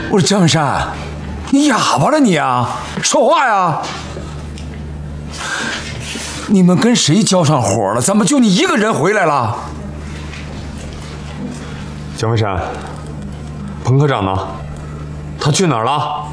我说江文山，你哑巴了你啊？说话呀！你们跟谁交上火了？怎么就你一个人回来了？ 江文山，彭科长呢？他去哪儿了？